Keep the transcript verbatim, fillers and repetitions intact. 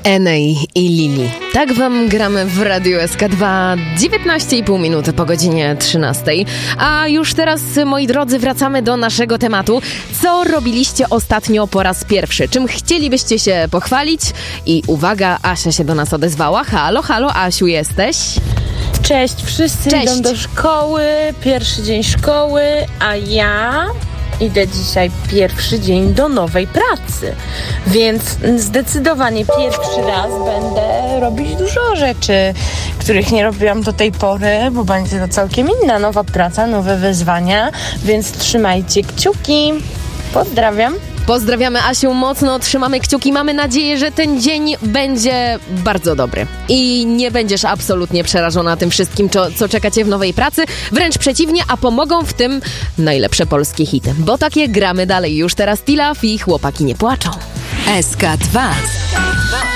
Enej i Lili. Tak wam gramy w Radiu S K dwa, dziewiętnaście i pół minuty po godzinie trzynastej. A już teraz, moi drodzy, wracamy do naszego tematu. Co robiliście ostatnio po raz pierwszy? Czym chcielibyście się pochwalić? I uwaga, Asia się do nas odezwała. Halo, halo, Asiu, jesteś? Cześć, wszyscy Cześć. idą do szkoły, pierwszy dzień szkoły, a ja idę dzisiaj pierwszy dzień do nowej pracy, więc zdecydowanie pierwszy raz będę robić dużo rzeczy, których nie robiłam do tej pory, bo będzie to całkiem inna nowa praca, nowe wyzwania, więc trzymajcie kciuki. Pozdrawiam. Pozdrawiamy Asiu mocno, trzymamy kciuki. Mamy nadzieję, że ten dzień będzie bardzo dobry i nie będziesz absolutnie przerażona tym wszystkim, co, co czekacie w nowej pracy. Wręcz przeciwnie, a pomogą w tym najlepsze polskie hity. Bo takie gramy dalej. Już teraz Tilaf i Chłopaki nie płaczą. S K dwa.